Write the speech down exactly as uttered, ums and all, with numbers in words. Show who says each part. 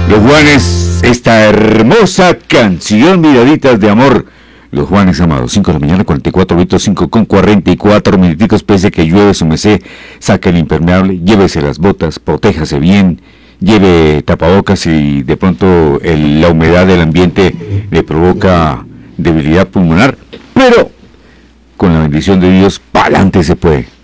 Speaker 1: Los Juanes, esta hermosa canción, Miraditas de Amor. Los Juanes amados, cinco de la mañana, cuarenta y cuatro minutos, cinco con cuarenta y cuatro minuticos, pese que llueve su mesé, saque el impermeable, llévese las botas, protéjase bien, lleve tapabocas y de pronto el, la humedad del ambiente le provoca debilidad pulmonar, pero con la bendición de Dios, pa'lante se puede.